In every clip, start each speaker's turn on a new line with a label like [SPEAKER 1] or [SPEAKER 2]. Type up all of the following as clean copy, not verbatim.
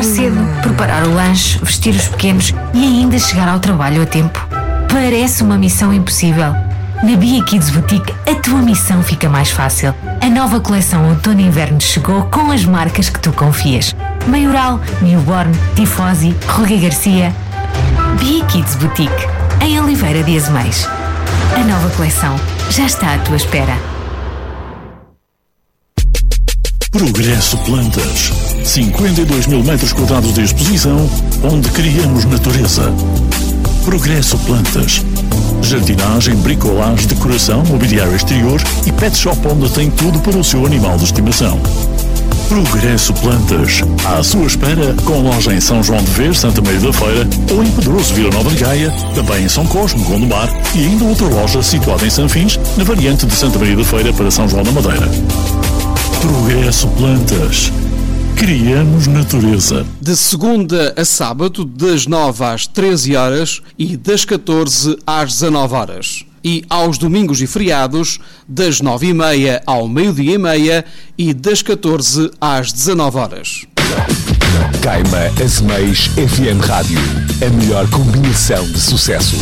[SPEAKER 1] Acordar cedo, preparar o lanche, vestir os pequenos e ainda chegar ao trabalho a tempo. Parece uma missão impossível. Na Bia Kids Boutique, a tua missão fica mais fácil. A nova coleção Outono e Inverno chegou com as marcas que tu confias. Maioral, Newborn, Tifosi, Ruga Garcia. Bia Kids Boutique, em Oliveira de Azeméis. A nova coleção já está à tua espera.
[SPEAKER 2] Progresso Plantas. 52 mil metros quadrados de exposição, onde criamos natureza. Progresso Plantas. Jardinagem, bricolagem, decoração, mobiliário exterior e pet shop onde tem tudo para o seu animal de estimação. Progresso Plantas. À sua espera, com loja em São João de Ver, Santa Maria da Feira, ou em Pedroso, Vila Nova de Gaia, também em São Cosme, Gondomar, e ainda outra loja situada em Sanfins, na variante de Santa Maria da Feira para São João da Madeira. Progresso Plantas. Criamos natureza.
[SPEAKER 3] De segunda a sábado, das 9 às 13 horas e das 14 às 19 horas. E aos domingos e feriados, das 9h30 ao meio-dia e meia e das 14 às 19 horas.
[SPEAKER 4] Caima Azeméis FM Rádio. A melhor combinação de sucessos.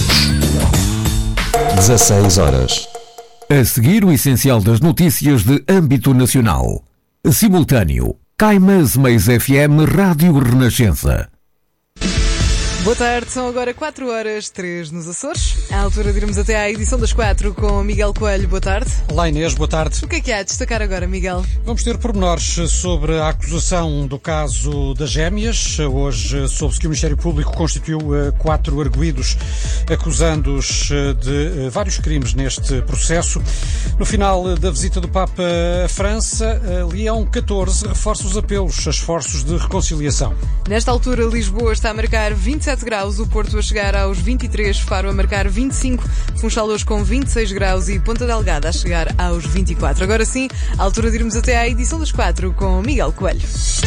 [SPEAKER 5] 16 horas.
[SPEAKER 6] A seguir, o essencial das notícias de âmbito nacional. Simultâneo. Caima Azeméis FM Rádio Renascença.
[SPEAKER 7] Boa tarde, são agora 4h03 nos Açores. À altura de irmos até à edição das 4 com Miguel Coelho. Boa tarde.
[SPEAKER 8] Olá Inês, boa tarde.
[SPEAKER 7] O que é que há de destacar agora, Miguel?
[SPEAKER 8] Vamos ter pormenores sobre a acusação do caso das gêmeas. Hoje soube-se que o Ministério Público constituiu 4 arguidos acusando-os de vários crimes neste processo. No final da visita do Papa à França, Leão XIV reforça os apelos a esforços de reconciliação.
[SPEAKER 7] Nesta altura, Lisboa está a marcar 27 graus, o Porto a chegar aos 23, Faro a marcar 25, Funchal hoje com 26 graus e Ponta Delgada a chegar aos 24. Agora sim, à altura de irmos até à edição das 4 com Miguel Coelho.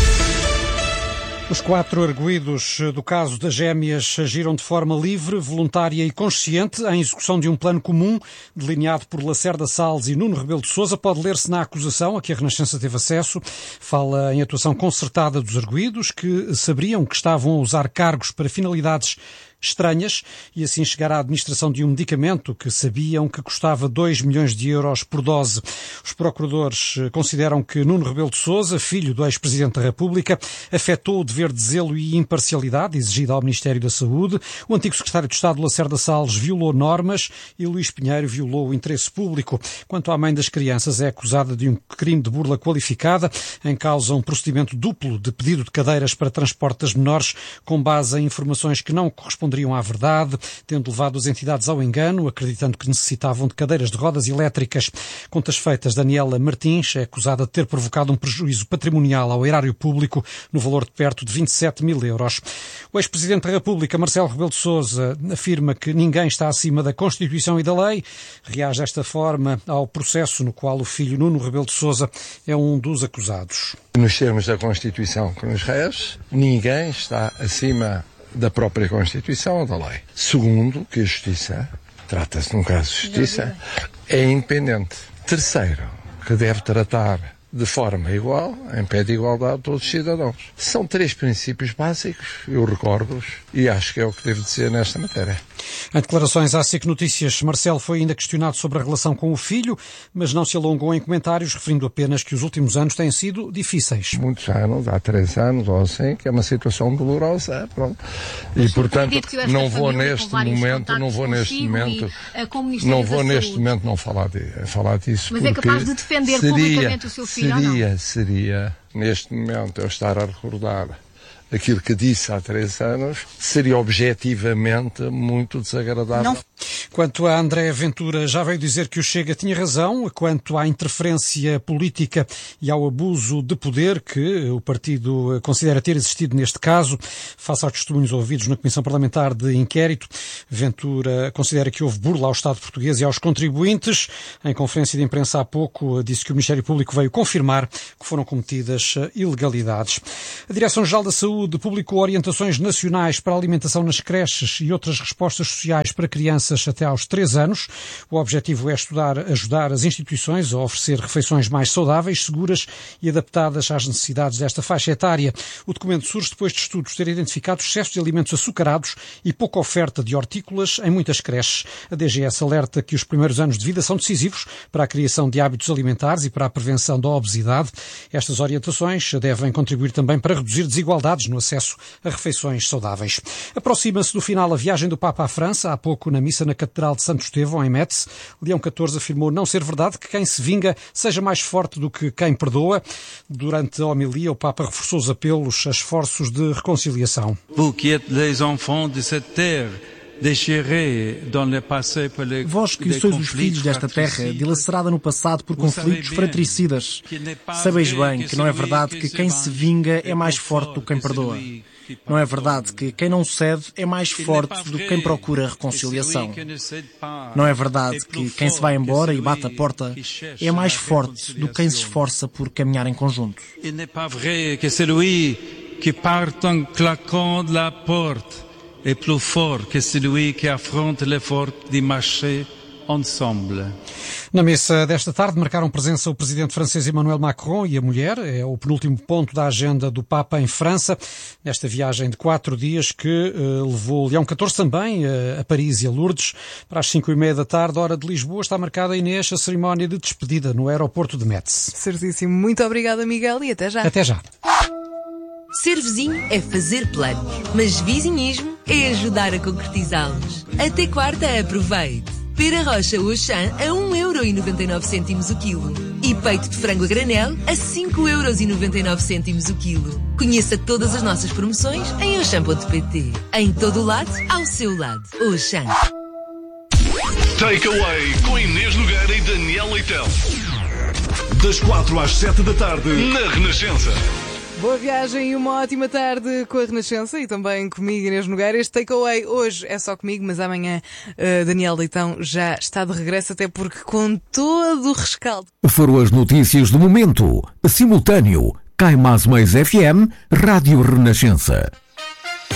[SPEAKER 8] Os 4 arguidos do caso das gêmeas agiram de forma livre, voluntária e consciente em execução de um plano comum delineado por Lacerda Salles e Nuno Rebelo de Sousa. Pode ler-se na acusação a que a Renascença teve acesso. Fala em atuação concertada dos arguidos que sabiam que estavam a usar cargos para finalidades estranhas e assim chegar à administração de um medicamento que sabiam que custava 2 milhões de euros por dose. Os procuradores consideram que Nuno Rebelo de Sousa, filho do ex-presidente da República, afetou o dever de zelo e imparcialidade exigido ao Ministério da Saúde. O antigo secretário de Estado, Lacerda Salles, violou normas e Luís Pinheiro violou o interesse público. Quanto à mãe das crianças, é acusada de um crime de burla qualificada, em causa um procedimento duplo de pedido de cadeiras para transporte das menores com base em informações que não corresponderiam à verdade, tendo levado as entidades ao engano, acreditando que necessitavam de cadeiras de rodas elétricas. Contas feitas, Daniela Martins é acusada de ter provocado um prejuízo patrimonial ao erário público no valor de perto de 27 mil euros. O ex-presidente da República, Marcelo Rebelo de Sousa, afirma que ninguém está acima da Constituição e da lei. Reage desta forma ao processo no qual o filho Nuno Rebelo de Sousa é um dos acusados.
[SPEAKER 9] Nos termos da Constituição que nos rege, ninguém está acima da própria Constituição ou da lei. Segundo, que a Justiça, trata-se de um caso de Justiça, é independente. Terceiro, que deve tratar de forma igual, em pé de igualdade, todos os cidadãos. São 3 princípios básicos, eu recordo-os, e acho que é o que devo dizer nesta matéria.
[SPEAKER 8] Em declarações à SIC Notícias, Marcelo foi ainda questionado sobre a relação com o filho, mas não se alongou em comentários, referindo apenas que os últimos anos têm sido difíceis.
[SPEAKER 9] Muitos anos, há 3 anos ou assim, que é uma situação dolorosa. Pronto. E, portanto, não vou neste momento não falar disso.
[SPEAKER 10] Mas é capaz de defender publicamente o seu filho ou não?
[SPEAKER 9] Seria, neste momento, eu estar a recordar aquilo que disse há 3 anos, seria objetivamente muito desagradável.
[SPEAKER 7] Não.
[SPEAKER 8] Quanto a André Ventura, já veio dizer que o Chega tinha razão quanto à interferência política e ao abuso de poder que o partido considera ter existido neste caso, face aos testemunhos ouvidos na Comissão Parlamentar de Inquérito. Ventura considera que houve burla ao Estado português e aos contribuintes. Em conferência de imprensa há pouco, disse que o Ministério Público veio confirmar que foram cometidas ilegalidades. A Direção-Geral da Saúde publicou orientações nacionais para a alimentação nas creches e outras respostas sociais para crianças até até aos 3 anos. O objetivo é ajudar as instituições a oferecer refeições mais saudáveis, seguras e adaptadas às necessidades desta faixa etária. O documento surge depois de estudos terem identificado excesso de alimentos açucarados e pouca oferta de hortícolas em muitas creches. A DGS alerta que os primeiros anos de vida são decisivos para a criação de hábitos alimentares e para a prevenção da obesidade. Estas orientações devem contribuir também para reduzir desigualdades no acesso a refeições saudáveis. Aproxima-se do final a viagem do Papa à França. Há pouco, na missa na Catedral de Santo Estevão, em Metz, Leão XIV afirmou não ser verdade que quem se vinga seja mais forte do que quem perdoa. Durante a homilia, o Papa reforçou os apelos a esforços de reconciliação.
[SPEAKER 5] Vous qui êtes les enfants de cette terre,
[SPEAKER 11] vós que sois os filhos desta terra, dilacerada no passado por conflitos fratricidas, sabeis bem que não é verdade que quem se vinga é mais forte do que quem perdoa. Não é verdade que quem não cede é mais forte do que quem procura reconciliação. Não é verdade que quem se vai embora e bate a porta é mais forte do que quem se esforça por caminhar em conjunto.
[SPEAKER 5] Il n'est pas vrai que celui qui part en claquant de la porte est plus fort que celui qui affronte l'effort de marcher ensemble.
[SPEAKER 8] Na missa desta tarde marcaram presença o presidente francês Emmanuel Macron e a mulher. É o penúltimo ponto da agenda do Papa em França, nesta viagem de 4 dias que levou Leão XIV também a Paris e a Lourdes. Para as 5h30 da tarde, hora de Lisboa, está marcada, Inês, a cerimónia de despedida no aeroporto de Metz.
[SPEAKER 7] Certíssimo. Muito obrigada, Miguel, e até já.
[SPEAKER 8] Até já.
[SPEAKER 12] Ser vizinho é fazer planos, mas vizinhismo é ajudar a concretizá-los. Até quarta, aproveite. Pera rocha Auchan a 1,99€ o quilo. E peito de frango a granel a 5,99€ o quilo. Conheça todas as nossas promoções em auchan.pt. Em todo o lado, ao seu lado. Auchan.
[SPEAKER 2] Takeaway com Inês Nogueira e Daniel Leitão. Das 4 às 7 da tarde, na Renascença.
[SPEAKER 7] Boa viagem e uma ótima tarde com a Renascença e também comigo, Inês Nogueira. Este takeaway hoje é só comigo, mas amanhã Daniel Leitão já está de regresso, até porque com todo o rescaldo.
[SPEAKER 6] Foram as notícias do momento. Simultâneo. Caimás Mais FM, Rádio Renascença.